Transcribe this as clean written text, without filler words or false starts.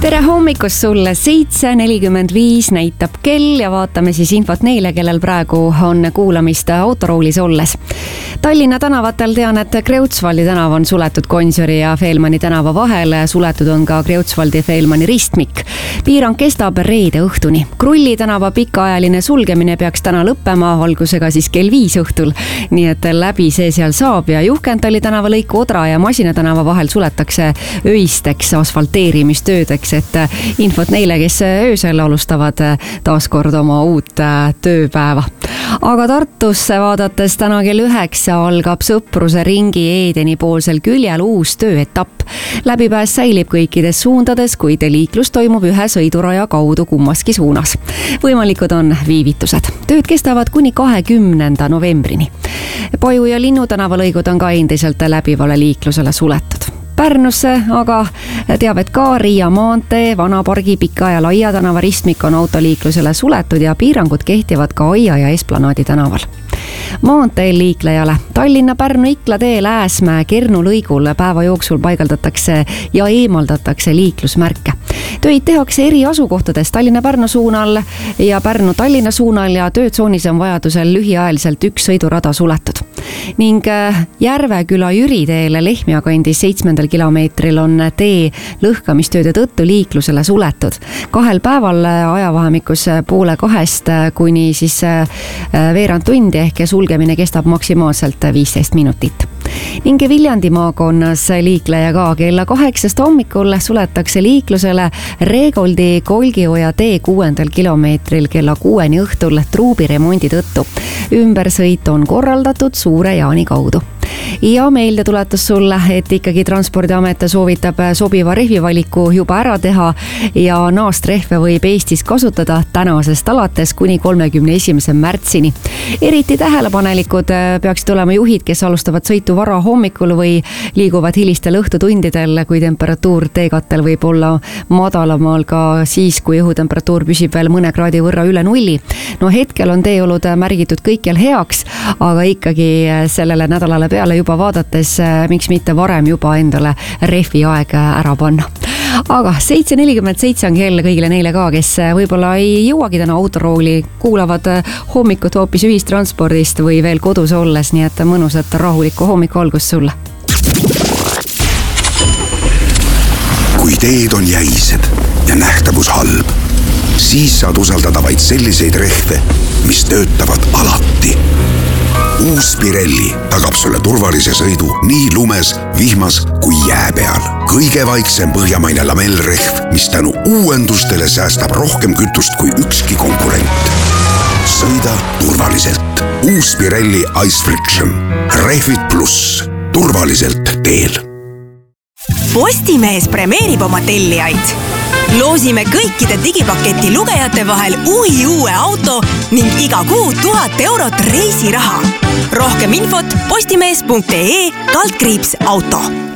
Tere hommikust sulle, 7:45 näitab kell ja vaatame siis infot neile, kellel praegu on kuulamist autoroolis olles. Tallinna tänavatel tean, et Kreutzwaldi tänav on suletud Gonsiori ja Feelmanni tänava vahel. Suletud on ka Kreutzwaldi ja Feelmanni ristmik. Piirang kestab reede õhtuni. Krulli tänava pikaajaline sulgemine peaks täna lõppema, algusega siis kell 5 õhtul. Nii et läbi see seal saab ja Juhkentalli tänava lõik Odra ja Masina tänava vahel suletakse öisteks asfalteerimistöödeks. Et infot neile, kes öösel alustavad taaskord oma uut tööpäeva. Aga Tartusse vaadates täna kell 9 algab Sõpruse ringi Eedeni poolsel küljel uus tööetapp. Läbipääs säilib kõikides suundades, kuid liiklus toimub ühe sõiduraja kaudu kummaski suunas. Võimalikud on viivitused. Tööd kestavad kuni 20. novembrini. Paju ja Linnu tänava lõigud on ka endiselt läbivale liiklusele suletud. Pärnusse aga teavet ka Riia maantee, Vanapargi, Pika ja Laia tänava ristmik on autoliiklusele suletud ja piirangud kehtivad ka Aia ja Esplanaadi tänaval. Maanteel liiklejale Tallinna Pärnu Ikla teel Ääsmäe Kernu lõigul päeva jooksul paigaldatakse ja eemaldatakse liiklusmärke. Töid tehakse eri asukohtades Tallinna Pärnu suunal ja Pärnu Tallinna suunal ja töötsoonis on vajadusel lühiajaliselt üks sõidurada suletud. Ning Järveküla Jüri teele Lehmja kandis 7. kilomeetril on tee lõhkamistööde tõttu liiklusele suletud. 2 päeval ajavahemikus 1:30 kuni siis veerand tundi ehk sulgemine kestab maksimaalselt 15 minutit. Ning Viljandi maakonnas liikleja ka kella 8 hommikul suletakse liiklusele Reegoldi Kolgioja tee 6. kilomeetril kella 6 õhtul truubiremondi tõttu. Ümbersõit on korraldatud Suure Jaani kaudu. Ja meelde tuletus sulle, et ikkagi Transpordiamet soovitab sobiva rehvivaliku juba ära teha ja naastrehve võib Eestis kasutada tänasest alates kuni 31. märtsini. Eriti tähelepanelikud peaksid olema juhid, kes alustavad sõitu vara hommikul või liiguvad hilistel õhtutundidel, kui temperatuur teekattel võib olla madalamal ka siis, kui õhutemperatuur püsib veel mõne kraadi võrra üle nulli. No hetkel on teeolud märgitud kõikjal heaks, aga ikkagi sellele nädalale peale juba vaadates, miks mitte varem juba endale rehvi aeg ära panna. Aga 7:47 on kell kõigile neile ka, kes võib-olla ei jõuagi täna autorooli, kuulavad hommikut hoopis ühistranspordist või veel kodus olles, nii et mõnusat rahulikku hommiku algust sulle. Kui teed on jäised ja nähtavus halb, siis saad usaldada vaid selliseid rehve, mis töötavad alati. Uus Pirelli tagab sulle turvalise sõidu nii lumes, vihmas kui jää peal. Kõige vaiksem põhjamaine lamellrehv, mis tänu uuendustele säästab rohkem kütust kui ükski konkurent. Sõida turvaliselt. Uus Pirelli Ice Friction. Rehvid pluss. Turvaliselt teel. Postimees premeerib oma tellijaid. Loosime kõikide digipaketi lugejate vahel uue auto ning iga kuu 1000 eurot reisiraha. Rohkem infot postimees.ee/auto.